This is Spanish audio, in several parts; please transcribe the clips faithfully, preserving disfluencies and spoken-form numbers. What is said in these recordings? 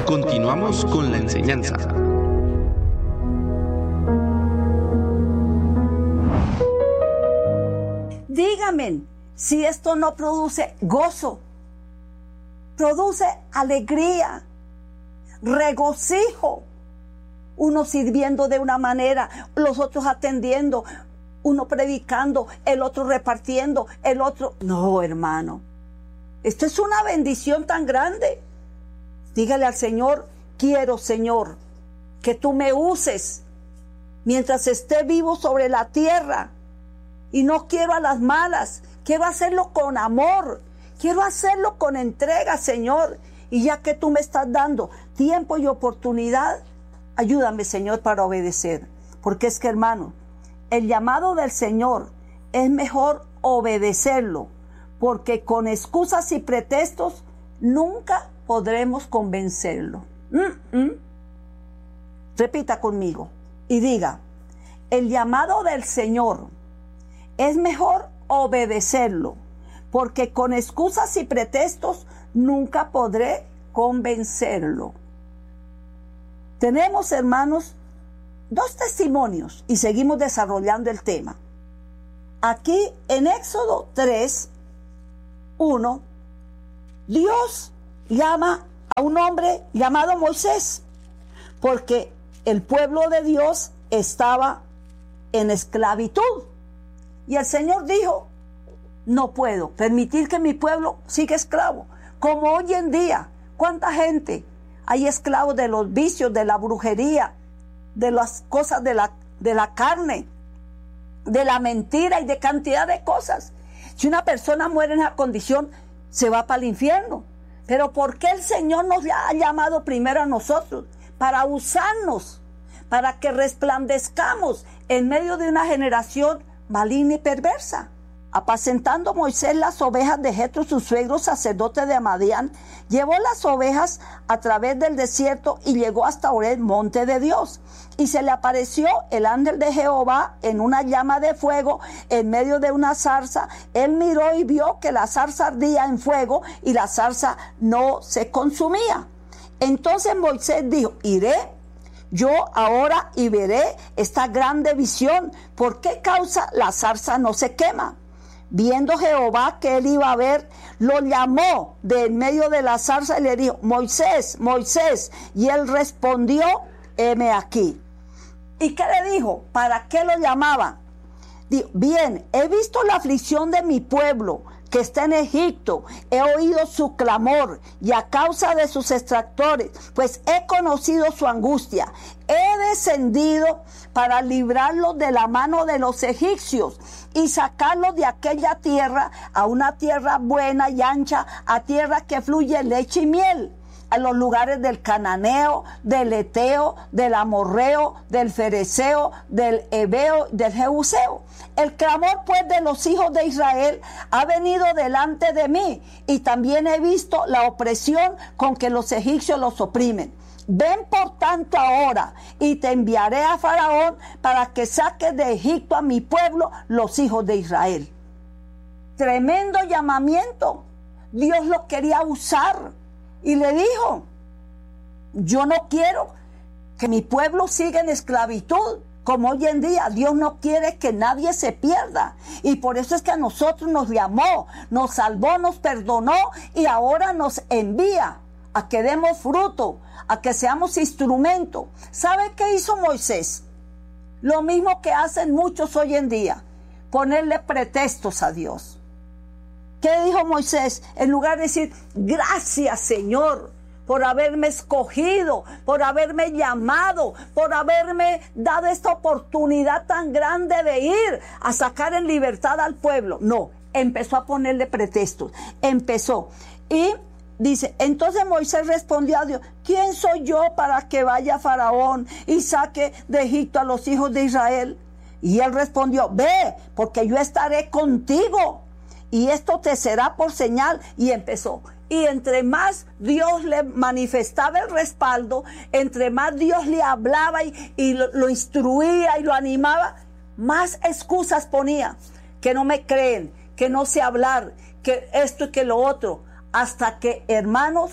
Continuamos con la enseñanza. Dígame si esto no produce gozo, produce alegría, regocijo. Uno sirviendo de una manera, los otros atendiendo, uno predicando, el otro repartiendo, el otro... No, hermano, esto es una bendición tan grande. Dígale al Señor: quiero, Señor, que tú me uses mientras esté vivo sobre la tierra. Y no quiero a las malas, quiero hacerlo con amor, quiero hacerlo con entrega, Señor. Y ya que tú me estás dando tiempo y oportunidad, ayúdame, Señor, para obedecer. Porque es que, hermano, el llamado del Señor es mejor obedecerlo, porque con excusas y pretextos nunca podremos convencerlo. Mm-mm. Repita conmigo y diga: el llamado del Señor es mejor obedecerlo, porque con excusas y pretextos nunca podré convencerlo. Tenemos, hermanos, dos testimonios y seguimos desarrollando el tema. Aquí en Éxodo tres, uno, Dios llama a un hombre llamado Moisés, porque el pueblo de Dios estaba en esclavitud. Y el Señor dijo: no puedo permitir que mi pueblo siga esclavo. Como hoy en día, ¿cuánta gente hay esclavos de los vicios, de la brujería, de las cosas de la, de la carne, de la mentira y de cantidad de cosas? Si una persona muere en esa condición, se va para el infierno. Pero ¿por qué el Señor nos ha llamado primero a nosotros? Para usarnos, para que resplandezcamos en medio de una generación maligna y perversa. Apacentando Moisés las ovejas de Jetro, su suegro sacerdote de Madián, llevó las ovejas a través del desierto y llegó hasta Oreb, monte de Dios. Y se le apareció el ángel de Jehová en una llama de fuego en medio de una zarza. Él miró y vio que la zarza ardía en fuego y la zarza no se consumía. Entonces Moisés dijo: iré yo ahora y veré esta grande visión. ¿Por qué causa la zarza no se quema? Viendo Jehová que él iba a ver, lo llamó de en medio de la zarza y le dijo: Moisés, Moisés. Y él respondió: heme aquí. ¿Y qué le dijo? ¿Para qué lo llamaba? Dijo: bien, he visto la aflicción de mi pueblo que está en Egipto, he oído su clamor y a causa de sus extractores, pues he conocido su angustia. He descendido para librarlos de la mano de los egipcios y sacarlos de aquella tierra a una tierra buena y ancha, a tierra que fluye leche y miel, a los lugares del cananeo, del eteo, del amorreo, del fereceo, del heveo, del jebuseo. El clamor pues de los hijos de Israel ha venido delante de mí, y también he visto la opresión con que los egipcios los oprimen. Ven por tanto ahora, y te enviaré a Faraón para que saques de Egipto a mi pueblo, los hijos de Israel. Tremendo llamamiento. Dios lo quería usar. Y le dijo: yo no quiero que mi pueblo siga en esclavitud, como hoy en día. Dios no quiere que nadie se pierda. Y por eso es que a nosotros nos llamó, nos salvó, nos perdonó y ahora nos envía a que demos fruto, a que seamos instrumento. ¿Sabe qué hizo Moisés? Lo mismo que hacen muchos hoy en día: ponerle pretextos a Dios. ¿Qué dijo Moisés? En lugar de decir: gracias, Señor, por haberme escogido, por haberme llamado, por haberme dado esta oportunidad tan grande de ir a sacar en libertad al pueblo. No, empezó a ponerle pretextos. Empezó. Y dice, entonces Moisés respondió a Dios: ¿quién soy yo para que vaya Faraón y saque de Egipto a los hijos de Israel? Y él respondió: ve, porque yo estaré contigo, y esto te será por señal. Y empezó. Y entre más Dios le manifestaba el respaldo, entre más Dios le hablaba y, y lo, lo instruía y lo animaba, más excusas ponía. Que no me creen, que no sé hablar, que esto y que lo otro. Hasta que, hermanos,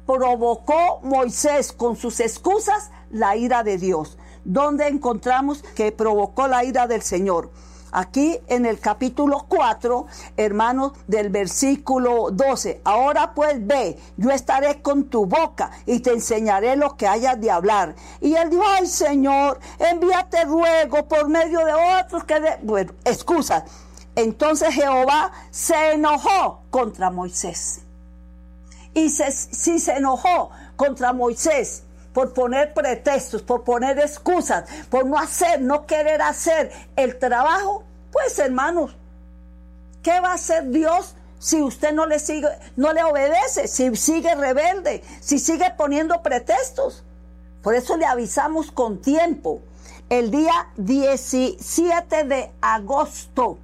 provocó Moisés con sus excusas la ira de Dios. ¿Dónde encontramos que provocó la ira del Señor? Aquí en el capítulo cuatro, hermanos, del versículo doce. Ahora pues ve, yo estaré con tu boca y te enseñaré lo que hayas de hablar. Y él dijo, ay Señor, envíate ruego por medio de otros que de... Bueno, excusas. Entonces Jehová se enojó contra Moisés. Y se, si se enojó contra Moisés por poner pretextos, por poner excusas, por no hacer, no querer hacer el trabajo, pues hermanos, ¿qué va a hacer Dios si usted no le sigue, no le obedece, si sigue rebelde, si sigue poniendo pretextos? Por eso le avisamos con tiempo. El día diecisiete de agosto,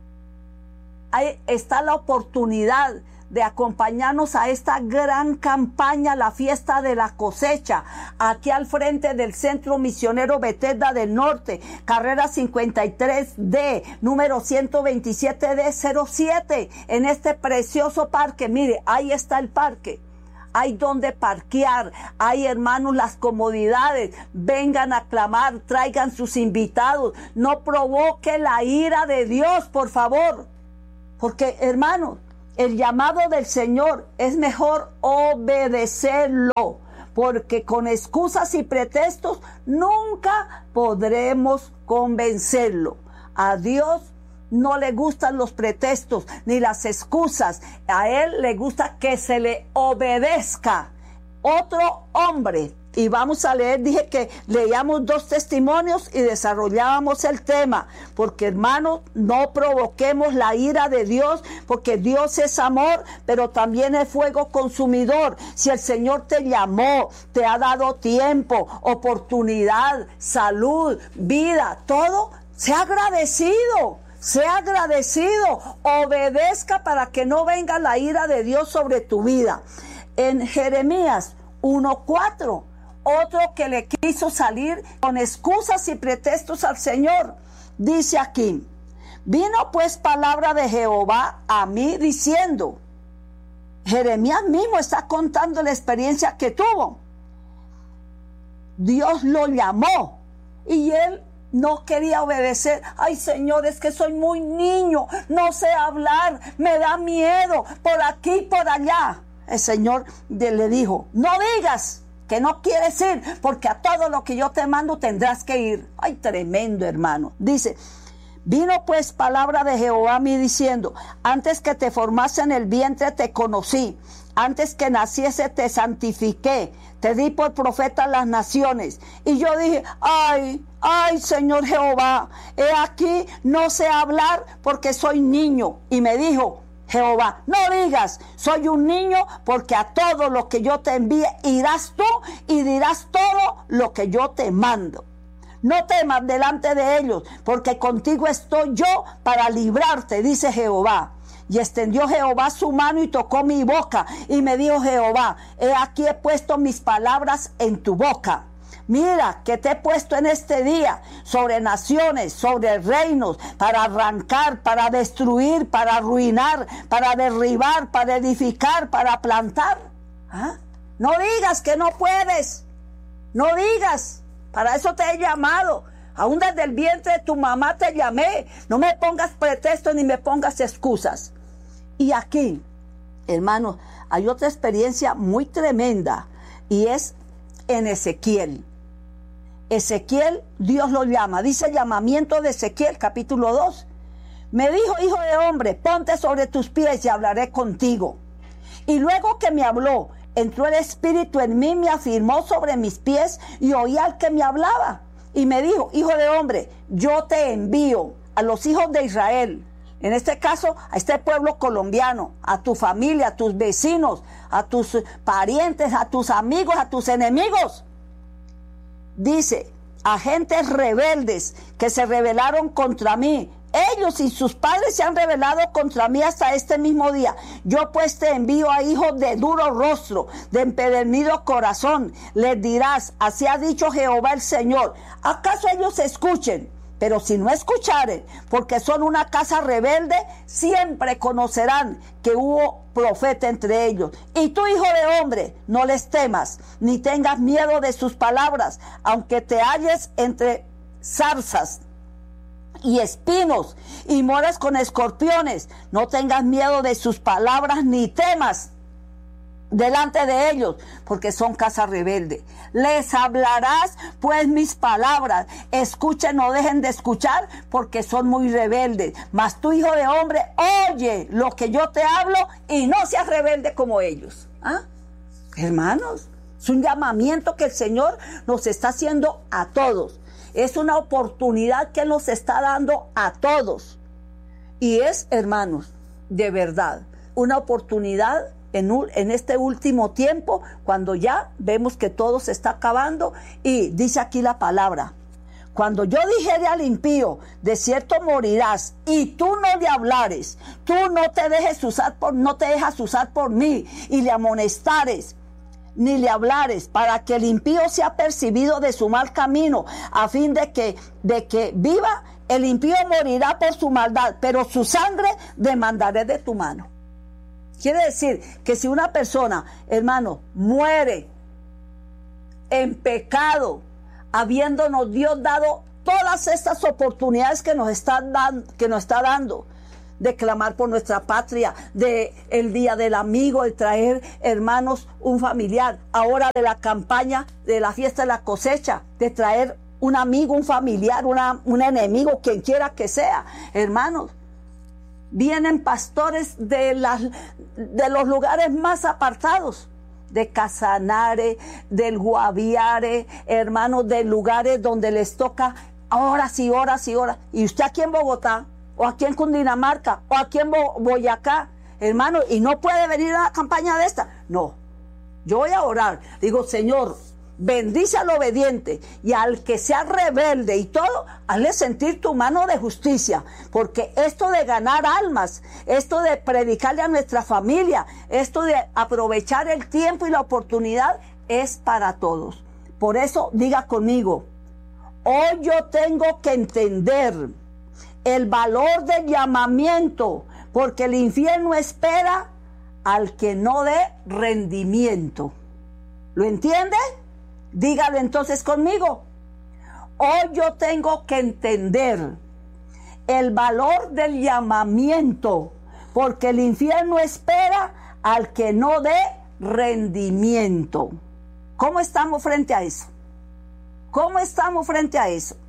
ahí está la oportunidad de acompañarnos a esta gran campaña, la fiesta de la cosecha, aquí al frente del Centro Misionero Bethesda del Norte, carrera cincuenta y tres D, número ciento veintisiete D cero siete, en este precioso parque. Mire, ahí está el parque. Hay donde parquear, hay hermanos las comodidades, vengan a clamar, traigan sus invitados, no provoque la ira de Dios, por favor, porque hermanos, el llamado del Señor es mejor obedecerlo, porque con excusas y pretextos nunca podremos convencerlo. A Dios no le gustan los pretextos ni las excusas. A Él le gusta que se le obedezca. Otro hombre, y vamos a leer, dije que leíamos dos testimonios y desarrollábamos el tema, porque hermanos, no provoquemos la ira de Dios, porque Dios es amor, pero también es fuego consumidor. Si el Señor te llamó, te ha dado tiempo, oportunidad, salud, vida, todo, sea agradecido. Sea agradecido, obedezca para que no venga la ira de Dios sobre tu vida. En Jeremías uno cuatro, otro que le quiso salir con excusas y pretextos al Señor, dice aquí, vino pues palabra de Jehová a mí diciendo, Jeremías mismo está contando la experiencia que tuvo. Dios lo llamó y él no quería obedecer. Ay Señor, es que soy muy niño, no sé hablar, me da miedo, por aquí, por allá. El Señor le dijo, no digas que no quieres ir, porque a todo lo que yo te mando tendrás que ir. Ay, tremendo, hermano. Dice, vino pues palabra de Jehová a mí diciendo, antes que te formase en el vientre te conocí, antes que naciese te santifiqué, te di por profeta a las naciones. Y yo dije, ay, ay, Señor Jehová, he aquí no sé hablar porque soy niño. Y me dijo Jehová, no digas, soy un niño, porque a todo lo que yo te envíe irás tú y dirás todo lo que yo te mando. No temas delante de ellos, porque contigo estoy yo para librarte, dice Jehová. Y extendió Jehová su mano y tocó mi boca, y me dijo Jehová, he aquí he puesto mis palabras en tu boca. Mira que te he puesto en este día sobre naciones, sobre reinos, para arrancar, para destruir, para arruinar, para derribar, para edificar, para plantar. ¿Ah? No digas que no puedes, no digas, para eso te he llamado. Aún desde el vientre de tu mamá te llamé. No me pongas pretextos ni me pongas excusas. Y aquí, hermanos, hay otra experiencia muy tremenda, y es en Ezequiel. Ezequiel, Dios lo llama, dice llamamiento de Ezequiel, capítulo dos. Me dijo, hijo de hombre, ponte sobre tus pies y hablaré contigo. Y luego que me habló, entró el Espíritu en mí, me afirmó sobre mis pies y oí al que me hablaba. Y me dijo, hijo de hombre, yo te envío a los hijos de Israel, en este caso a este pueblo colombiano, a tu familia, a tus vecinos, a tus parientes, a tus amigos, a tus enemigos. Dice, a gentes rebeldes que se rebelaron contra mí. Ellos y sus padres se han rebelado contra mí hasta este mismo día. Yo pues te envío a hijos de duro rostro, de empedernido corazón. Les dirás, así ha dicho Jehová el Señor. ¿Acaso ellos escuchen? Pero si no escucharen, porque son una casa rebelde, siempre conocerán que hubo profeta entre ellos. Y tú, hijo de hombre, no les temas, ni tengas miedo de sus palabras, aunque te halles entre zarzas y espinos y moras con escorpiones. No tengas miedo de sus palabras, ni temas delante de ellos, porque son casa rebelde. Les hablarás pues mis palabras, escuchen, no dejen de escuchar, porque son muy rebeldes. Mas tú, hijo de hombre, oye lo que yo te hablo y no seas rebelde como ellos. ¿Ah? Hermanos, es un llamamiento que el Señor nos está haciendo a todos. Es una oportunidad que nos está dando a todos. Y es, hermanos, de verdad, una oportunidad En, en este último tiempo, cuando ya vemos que todo se está acabando. Y dice aquí la palabra: cuando yo dijere al impío, de cierto morirás, y tú no le hablares, tú no te dejes usar por, no te dejas usar por mí, y le amonestares, ni le hablares, para que el impío sea percibido de su mal camino, a fin de que, de que viva. El impío morirá por su maldad, pero su sangre demandaré de tu mano. Quiere decir que si una persona, hermano, muere en pecado, habiéndonos Dios dado todas estas oportunidades que nos está dando, que nos está dando, de clamar por nuestra patria, de el día del amigo, de traer, hermanos, un familiar, ahora de la campaña de la fiesta de la cosecha, de traer un amigo, un familiar, una, un enemigo, quien quiera que sea, hermanos. Vienen pastores de, las, de los lugares más apartados, de Casanare, del Guaviare, hermanos, de lugares donde les toca horas y horas y horas. Y usted aquí en Bogotá, o aquí en Cundinamarca, o aquí en Bo- Boyacá, hermano, y no puede venir a la campaña de esta. No, yo voy a orar. Digo, Señor, bendice al obediente, y al que sea rebelde y todo, hazle sentir tu mano de justicia, porque esto de ganar almas, esto de predicarle a nuestra familia, esto de aprovechar el tiempo y la oportunidad es para todos. Por eso diga conmigo: hoy yo tengo que entender el valor del llamamiento, porque el infierno espera al que no dé rendimiento. ¿Lo entiende? Dígalo entonces conmigo: hoy yo tengo que entender el valor del llamamiento, porque el infierno espera al que no dé rendimiento. ¿Cómo estamos frente a eso? ¿Cómo estamos frente a eso?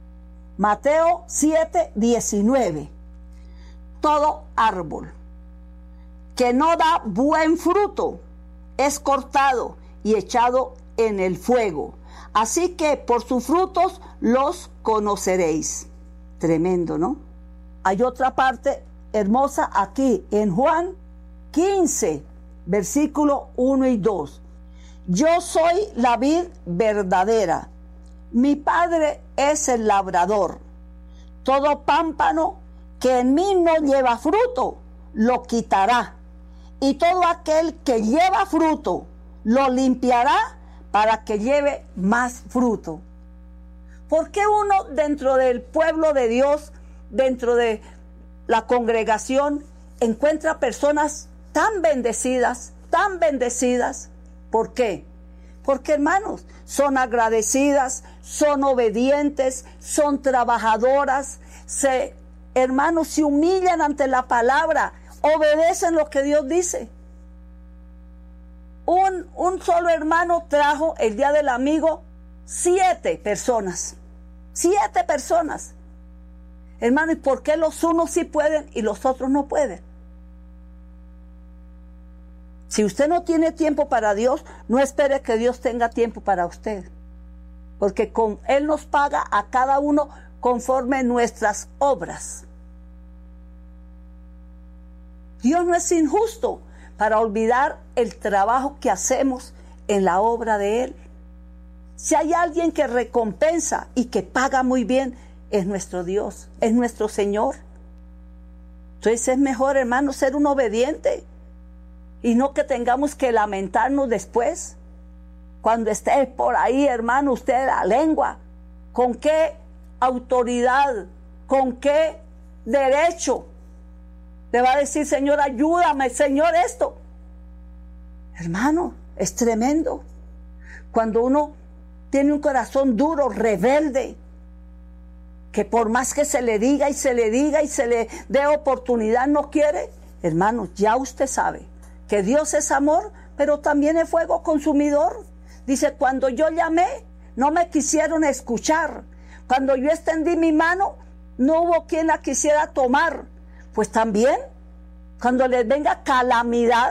Mateo siete, diecinueve. Todo árbol que no da buen fruto es cortado y echado en el fuego. Así que por sus frutos los conoceréis. Tremendo, ¿no? Hay otra parte hermosa aquí en Juan quince, versículo uno y dos. Yo soy la vid verdadera, mi Padre es el labrador. Todo pámpano que en mí no lleva fruto, lo quitará, y todo aquel que lleva fruto, lo limpiará, para que lleve más fruto. ¿Por qué uno dentro del pueblo de Dios, dentro de la congregación, encuentra personas tan bendecidas, tan bendecidas? ¿Por qué? Porque, hermanos, son agradecidas, son obedientes, son trabajadoras, se, hermanos, se humillan ante la palabra, obedecen lo que Dios dice. Un, un solo hermano trajo el día del amigo siete personas. Siete personas. Hermano, ¿y por qué los unos sí pueden y los otros no pueden? Si usted no tiene tiempo para Dios, no espere que Dios tenga tiempo para usted. Porque con Él nos paga a cada uno conforme nuestras obras. Dios no es injusto para olvidar el trabajo que hacemos en la obra de Él. Si hay alguien que recompensa y que paga muy bien, es nuestro Dios, es nuestro Señor. Entonces es mejor, hermano, ser un obediente y no que tengamos que lamentarnos después. Cuando esté por ahí, hermano, usted la lengua, ¿con qué autoridad? ¿Con qué derecho le va a decir, Señor, ayúdame, Señor, esto? Hermano, es tremendo. Cuando uno tiene un corazón duro, rebelde, que por más que se le diga y se le diga y se le dé oportunidad, no quiere. Hermano, ya usted sabe que Dios es amor, pero también es fuego consumidor. Dice, cuando yo llamé, no me quisieron escuchar. Cuando yo extendí mi mano, no hubo quien la quisiera tomar. Pues también, cuando les venga calamidad,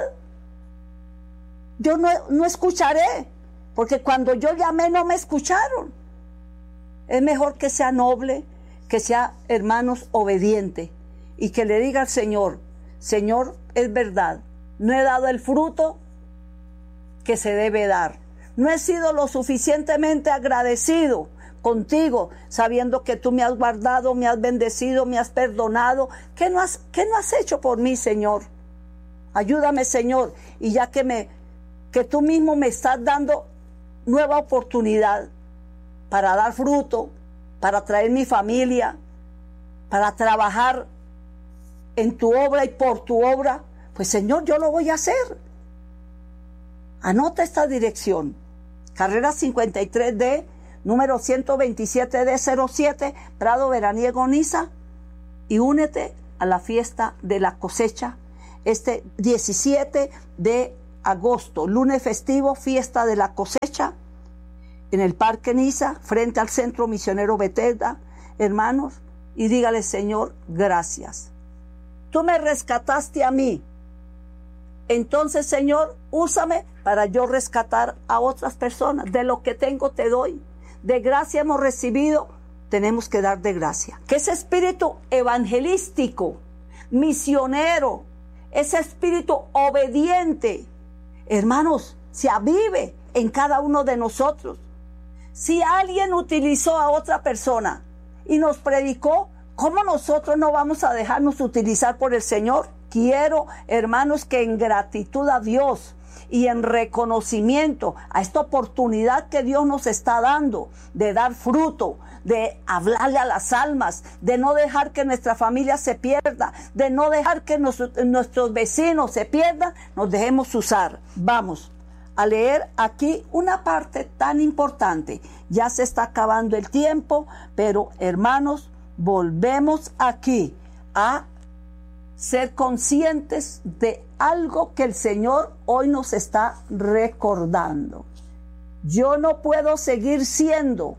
yo no, no escucharé, porque cuando yo llamé no me escucharon. Es mejor que sea noble, que sea, hermanos, obediente, y que le diga al Señor, Señor, es verdad, no he dado el fruto que se debe dar. No he sido lo suficientemente agradecido contigo, sabiendo que tú me has guardado, me has bendecido, me has perdonado. ¿Qué no has, qué no has hecho por mí, Señor? Ayúdame, Señor, y ya que me, que tú mismo me estás dando nueva oportunidad para dar fruto, para traer mi familia, para trabajar en tu obra y por tu obra, pues Señor, yo lo voy a hacer. Anota esta dirección, carrera cincuenta y tres D, número ciento veintisiete D cero siete, Prado Veraniego, Niza, y únete a la fiesta de la cosecha este diecisiete de agosto, lunes festivo, fiesta de la cosecha, en el Parque Niza, frente al Centro Misionero Bethesda, hermanos, y dígale, Señor, gracias. Tú me rescataste a mí. Entonces, Señor, úsame para yo rescatar a otras personas. De lo que tengo te doy. De gracia hemos recibido, tenemos que dar de gracia. Que ese espíritu evangelístico, misionero, ese espíritu obediente, hermanos, se avive en cada uno de nosotros. Si alguien utilizó a otra persona y nos predicó, ¿cómo nosotros no vamos a dejarnos utilizar por el Señor? Quiero, hermanos, que en gratitud a Dios y en reconocimiento a esta oportunidad que Dios nos está dando de dar fruto, de hablarle a las almas, de no dejar que nuestra familia se pierda, de no dejar que nos, nuestros vecinos se pierdan, nos dejemos usar. Vamos a leer aquí una parte tan importante. Ya se está acabando el tiempo, pero hermanos, volvemos aquí a ser conscientes de algo que el Señor hoy nos está recordando. Yo no puedo seguir siendo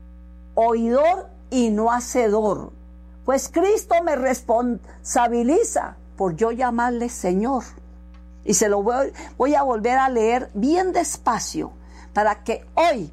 oidor y no hacedor, pues Cristo me responsabiliza por yo llamarle Señor. Y se lo voy, voy a volver a leer bien despacio para que hoy,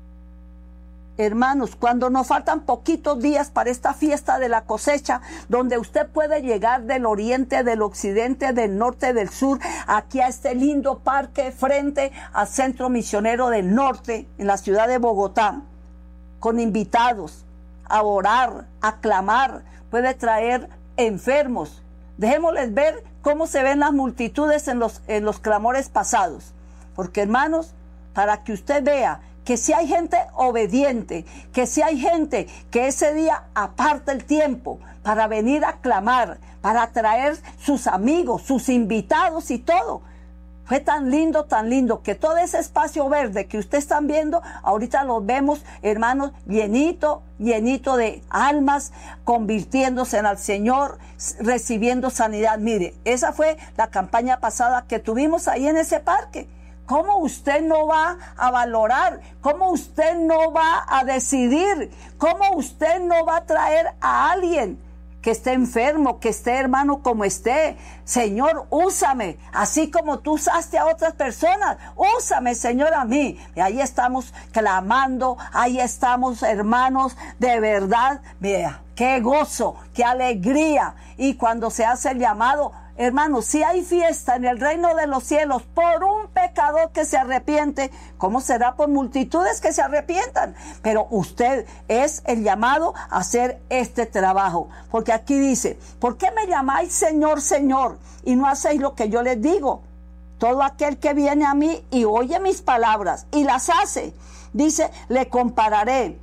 hermanos, cuando nos faltan poquitos días para esta fiesta de la cosecha, donde usted puede llegar del oriente, del occidente, del norte, del sur, aquí a este lindo parque frente al Centro Misionero del Norte, en la ciudad de Bogotá, con invitados a orar, a clamar, puede traer enfermos. Dejémosles ver cómo se ven las multitudes en los, en los clamores pasados. Porque, hermanos, para que usted vea que si hay gente obediente, que si hay gente que ese día aparta el tiempo para venir a clamar, para traer sus amigos, sus invitados y todo. Fue tan lindo, tan lindo, que todo ese espacio verde que ustedes están viendo, ahorita lo vemos, hermanos, llenito, llenito de almas, convirtiéndose en el Señor, recibiendo sanidad. Mire, esa fue la campaña pasada que tuvimos ahí en ese parque. ¿Cómo usted no va a valorar? ¿Cómo usted no va a decidir? ¿Cómo usted no va a traer a alguien que esté enfermo, que esté, hermano, como esté? Señor, úsame, así como tú usaste a otras personas, úsame, Señor, a mí. Y ahí estamos clamando, ahí estamos, hermanos, de verdad, mira, qué gozo, qué alegría. Y cuando se hace el llamado, hermanos, si hay fiesta en el reino de los cielos por un pecador que se arrepiente, ¿cómo será por multitudes que se arrepientan? Pero usted es el llamado a hacer este trabajo. Porque aquí dice, ¿por qué me llamáis Señor, Señor, y no hacéis lo que yo les digo? Todo aquel que viene a mí y oye mis palabras y las hace, dice, le compararé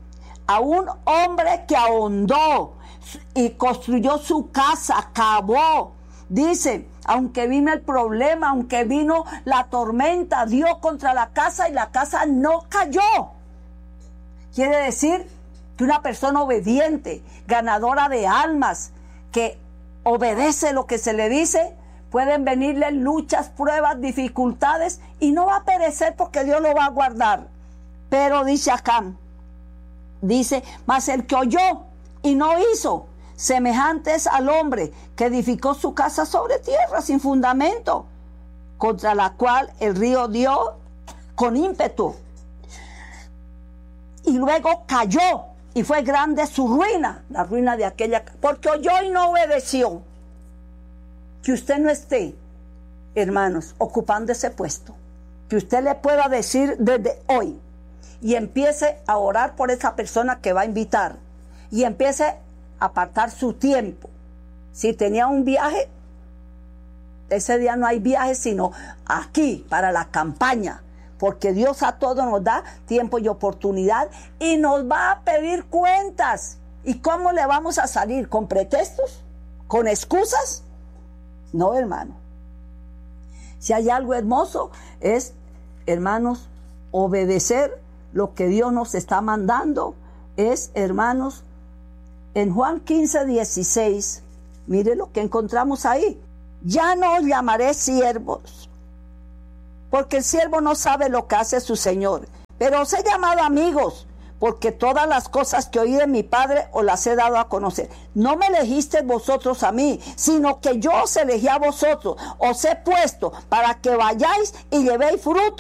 a un hombre que ahondó y construyó su casa, cavó. Dice, aunque vino el problema, aunque vino la tormenta, dio contra la casa y la casa no cayó. Quiere decir que una persona obediente, ganadora de almas, que obedece lo que se le dice, pueden venirle luchas, pruebas, dificultades y no va a perecer porque Dios lo va a guardar. Pero dice acá, dice, mas el que oyó y no hizo, semejante es al hombre que edificó su casa sobre tierra sin fundamento, contra la cual el río dio con ímpetu. Y luego cayó y fue grande su ruina, la ruina de aquella, porque oyó y no obedeció. Que usted no esté, hermanos, ocupando ese puesto. Que usted le pueda decir desde hoy y empiece a orar por esa persona que va a invitar y empiece a apartar su tiempo. Si tenía un viaje, ese día no hay viaje sino aquí para la campaña, porque Dios a todos nos da tiempo y oportunidad y nos va a pedir cuentas. ¿Y cómo le vamos a salir? ¿Con pretextos? ¿Con excusas? No, hermano. Si hay algo hermoso es, hermanos, obedecer lo que Dios nos está mandando. Es, hermanos, en Juan quince, dieciséis, mire lo que encontramos ahí. Ya no os llamaré siervos, porque el siervo no sabe lo que hace su Señor, pero os he llamado amigos, porque todas las cosas que oí de mi Padre os las he dado a conocer. No me elegisteis vosotros a mí, sino que yo os elegí a vosotros, os he puesto para que vayáis y llevéis fruto